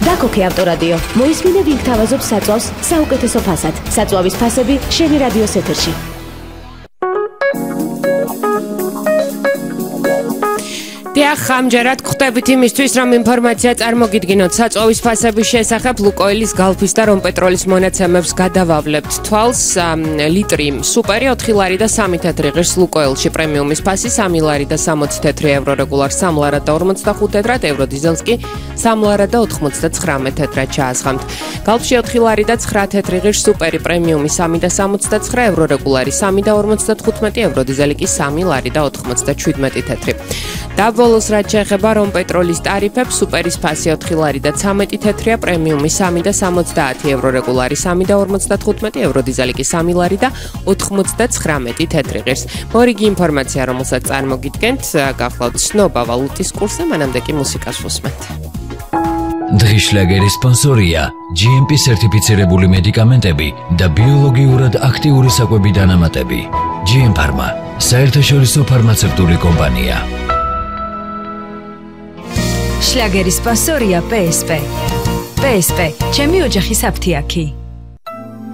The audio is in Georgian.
დაკოქე ავტორადიო. მოისმინე ვინ გთავაზობს საწვავს საუკეთესო ფასად. საწვავის ფასები შენი რადიოს ეთერში. დიახ, ამჯერად გხვდებით იმისთვის, რომ ინფორმაცია წარმოგიდგინოთ საწვავის ფასების შესახებ. ლუკოილის, გალფის და რომპეტროლის მონაცემებს გადავავლებთ თვალს. ლიტრი სუპერი 4 ლარი და 3 თეთრი ღირს ლუკოილში პრემიუმის ფასი 3 ლარი და 64 евро რეგულარ 3 ლარად და 45 თეტრად, евро დიზელს კი 3 ლარად და 99 თეტრად ჩაასხამთ. გალფში 4 ლარი და 9 თეთრი ღირს სუპერი პრემიუმი 3 და 69 евро რეგულარი 3 და 55 евро დიზელი კი 3 ლარი და 97 თეთრი. ბოლოს რაც შეეხება რომპეტროლის ტარიფებს, სუპერის ფასი 4 ლარი და 13 თეთრია, პრემიუმი 3 და 70 евро რეგულარი 3 და 55 евро დიზელი კი 3 ლარი და 99 თეთრი ღირს. მორიგი ინფორმაცია, რომელსაც წარმოგიდგენთ, გახლავთ ცნობა ვალუტის კურსზე, მანამდე კი მუსიკას ვუსმენთ. დღის შლაგერის სპონსორია GMP სერტიფიცირებული მედიკამენტები და ბიოლოგიურად აქტიური საკვები დანამატები. GM Pharma, საერთაშორისო ფარმაცევტული კომპანია. შლაგერის სპონსორია PSP. PSP, ჩემი ოჯახის აფთიაქი.